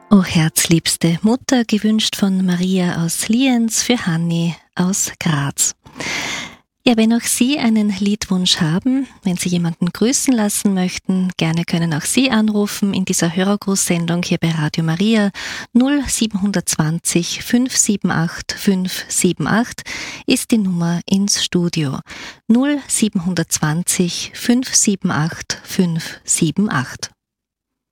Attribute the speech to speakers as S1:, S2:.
S1: O herzliebste Mutter, gewünscht von Maria aus Lienz für Hanni aus Graz. Ja, wenn auch Sie einen Liedwunsch haben, wenn Sie jemanden grüßen lassen möchten, gerne können auch Sie anrufen in dieser Hörergrußsendung hier bei Radio Maria. 0720 578 578 ist die Nummer ins Studio. 0720 578 578.